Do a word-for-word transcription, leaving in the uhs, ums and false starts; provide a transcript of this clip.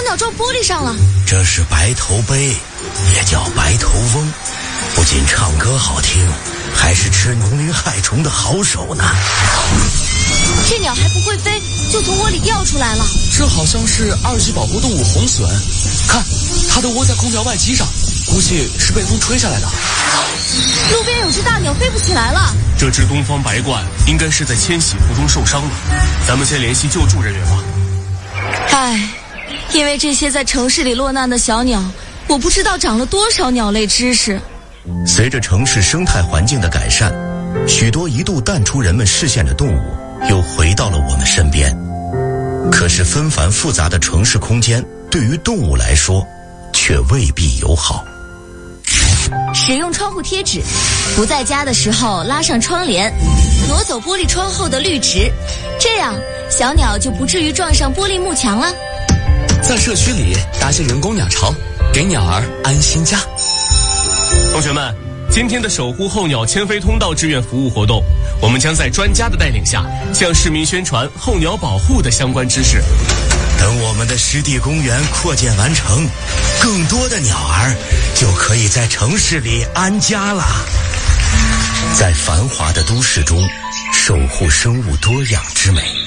鸟撞玻璃上了。 这是白头杯，也叫白头翁，不仅唱歌好听，还是吃农林害虫的好手呢。 这鸟还不会飞，就从窝里掉出来了。 这好像是二级保护动物红隼，看，它都窝在空调外机上，估计是被风吹下来的。 路边有只大鸟飞不起来了。 这只东方白鹳应该是在迁徙途中受伤了，咱们先联系救助人员吧。 唉，因为这些在城市里落难的小鸟，我不知道长了多少鸟类知识。 随着城市生态环境的改善，许多一度淡出人们视线的动物又回到了我们身边。可是纷繁复杂的城市空间对于动物来说却未必友好。 使用窗户贴纸，不在家的时候拉上窗帘，挪走玻璃窗后的绿植，这样小鸟就不至于撞上玻璃幕墙了。 在社区里搭些人工鸟巢，给鸟儿安心家。 同学们，今天的守护候鸟迁飞通道志愿服务活动，我们将在专家的带领下向市民宣传候鸟保护的相关知识。 等我们的湿地公园扩建完成，更多的鸟儿就可以在城市里安家了。在繁华的都市中，守护生物多样之美。